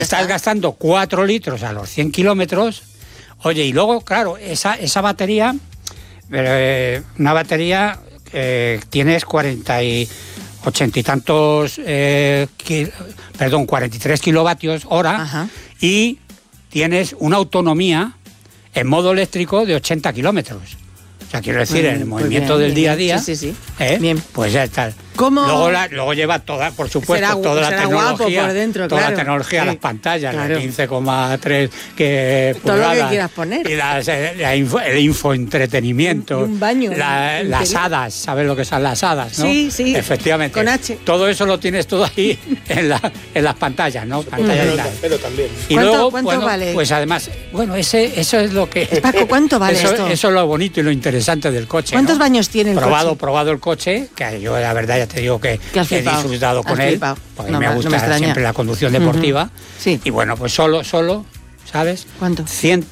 Estás gastando 4 litros a los 100 kilómetros. Oye, y luego, claro, esa batería, una batería, tienes 43 kilovatios hora. Ajá. Y tienes una autonomía en modo eléctrico de 80 kilómetros. O sea, quiero decir, en el movimiento del día a día, Sí. Bien. Pues ya está. ¿Cómo? Luego lleva toda, por supuesto, toda la tecnología, por dentro, toda claro. la tecnología, Sí. las pantallas, Claro. las 15,3 Todo pulgadas, lo que quieras poner. y el infoentretenimiento, Un baño. las hadas, ¿sabes lo que son las hadas, no? Sí. Efectivamente. Con H. Todo eso lo tienes todo ahí en las pantallas, ¿no? Pantallas Pero también. y ¿Cuánto- luego, cuánto vale? pues además, eso es lo que... Paco, ¿cuánto vale eso, esto? Eso es lo bonito y lo interesante del coche. ¿Cuántos ¿no? baños tiene el coche? Probado el coche, que yo la verdad ya te digo que has he flipado. disfrutado con Has él, flipado. porque No me me gusta extraña. siempre la conducción deportiva. Sí. Y bueno, pues solo, ¿sabes? ¿Cuánto?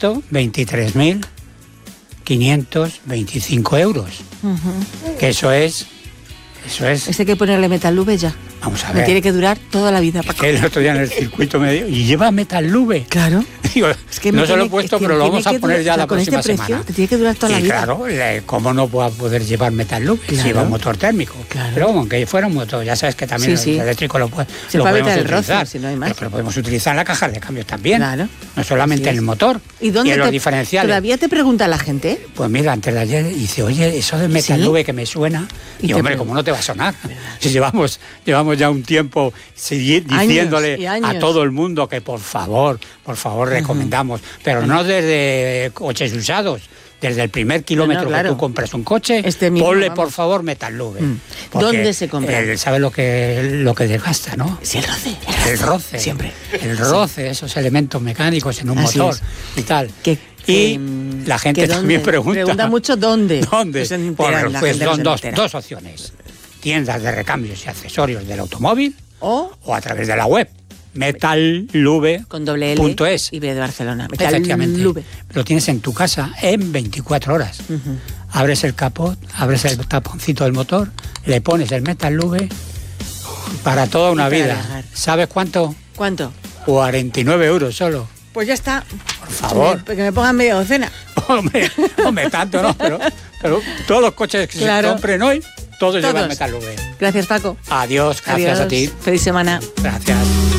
123.525 euros. Que eso es... Este hay que ponerle Metal Lube ya. Vamos a Me ver. tiene que durar toda la vida, Paco. Que el otro día en el circuito me dijo, ¿y lleva Metal Lube? Claro. Digo, Es que no me se lo he tiene- puesto, es que pero lo tiene vamos a que poner durar- ya o sea, la con este próxima precio semana. te tiene que durar toda la vida. Claro, ¿cómo no va a poder llevar Metal Lube si Claro. lleva un motor térmico? Claro. Pero aunque fuera un motor, ya sabes que también Sí. el eléctrico lo Se podemos puede evitar el utilizar. roce, si no hay más. Pero podemos utilizar en la caja de cambios también. Claro. No solamente Así en el es. motor. ¿Y dónde en los te- diferenciales. ¿Todavía te pregunta la gente? Pues mira, antes de ayer dice, oye, eso de Metal ¿Sí? Lube que me suena. Y Y te hombre, pregunto. ¿cómo no te va a sonar? Si llevamos ya un tiempo diciéndole y años. a todo el mundo que por favor recomendamos, pero no desde coches usados, desde el primer kilómetro claro. que tú compras un coche, Este mismo, ponle vamos. por favor Metal Lube. Porque ¿Dónde se compra? ¿Sabes lo que desgasta, no? Sí, el roce. El roce. Siempre. El roce, esos elementos mecánicos en un Así motor es. y tal. Que- y que, la gente que también dónde. pregunta Mucho dónde. ¿Dónde? Pues se enteran, Bueno, la pues gente no son se entera. dos opciones. Tiendas de recambios y accesorios del automóvil O a través de la web metallube.es. con doble L y B de Barcelona. Metal Efectivamente. Lube. Lo tienes en tu casa en 24 horas. Abres el capot, abres el taponcito del motor, le pones el Metal Lube para toda una para vida. viajar. ¿Sabes cuánto? ¿Cuánto? 49 euros solo. Pues ya está. Por favor. Que me pongan media docena. hombre, tanto no, pero todos los coches que Claro. se compren hoy, todos llevan Todos. Metal Lube. Gracias, Paco. Adiós, gracias Adiós. a ti. Feliz semana. Gracias.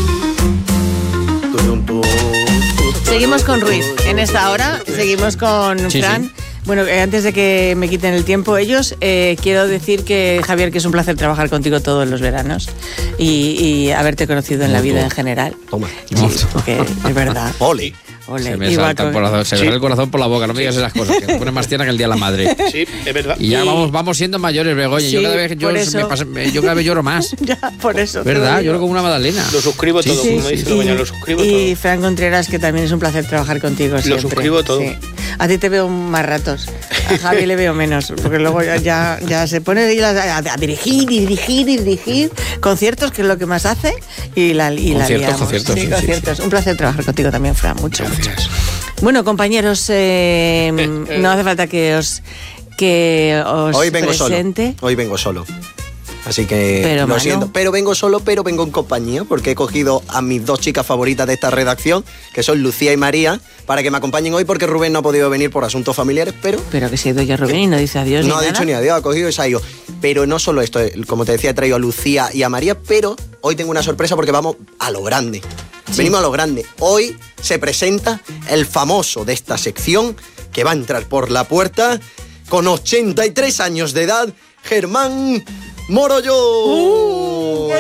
Seguimos con Ruiz. En esta hora seguimos con Sí, Fran. sí. Bueno, antes de que me quiten el tiempo ellos, quiero decir que, Javier, que es un placer trabajar contigo todos los veranos y haberte conocido en la vida en general. Toma. Sí, porque es verdad. Oli. Ole. Se me Y salta Paco, se me sale el corazón por la boca, no me digas esas cosas, que me pone más tierna que el día de la madre. Sí, es verdad. Y ya vamos siendo mayores, Begoña. Sí, yo cada vez por eso. yo cada vez lloro más. Ya, por eso. te ¿Verdad? lo digo. Lloro como una magdalena. Lo suscribo todo, como dice Begoña, lo suscribo y todo. Fran Contreras, que también es un placer trabajar contigo siempre. suscribo todo. Sí. A ti te veo más ratos, a Javi le veo menos, porque luego ya se pone ahí a dirigir conciertos, que es lo que más hace, y la liamos. Conciertos, Sí, sí, conciertos. Un placer trabajar contigo también, Fran, mucho. Gracias. Bueno, compañeros, no hace falta que os Hoy vengo presente. solo. Hoy vengo solo. Así que Pero, lo Manu. siento. Pero vengo solo, pero vengo en compañía, porque he cogido a mis dos chicas favoritas de esta redacción, que son Lucía y María, para que me acompañen hoy, porque Rubén no ha podido venir por asuntos familiares, pero Pero que se ha ido ya Rubén y no dice adiós. no ha ni dicho nada. ni adiós, ha cogido y se ha ido. Pero no solo esto, como te decía, he traído a Lucía y a María, pero hoy tengo una sorpresa porque vamos a lo grande. Venimos a lo grande. Hoy se presenta el famoso de esta sección, que va a entrar por la puerta con 83 años de edad, Germán Morollo.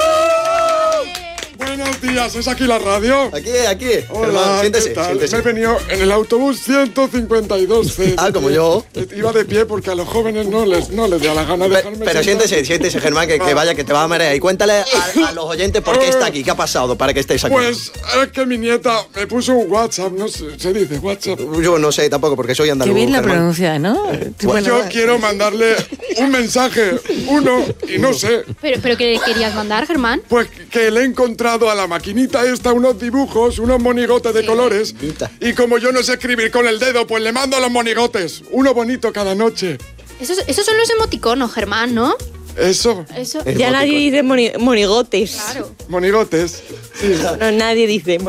Buenos días, ¿es aquí la radio? Aquí. Hola, Germán, siéntese, ¿qué tal? siéntese. Me he venido en el autobús 152C. Ah, como yo. Iba de pie porque a los jóvenes no les da la gana de dejarme Pero sentar. siéntese, Germán, que vaya, que te va a marear. Y cuéntale a los oyentes por qué está aquí, qué ha pasado para que estés aquí. Pues es que mi nieta me puso un WhatsApp, no sé, se dice WhatsApp. Yo no sé tampoco, porque soy andaluz. Qué bien la Germán. pronuncia, ¿no? Pues yo quiero mandarle un mensaje, uno, y no sé. ¿Pero qué le querías mandar, Germán? Pues que le he encontrado a la maquinita esta unos dibujos, unos monigotes de colores. Y como yo no sé escribir con el dedo, pues le mando los monigotes. Uno bonito cada noche. Esos son los emoticonos, Germán, ¿no? Eso. Eso. Es Ya nadie gótico. dice monigotes. Claro. Monigotes. Sí. No, nadie dice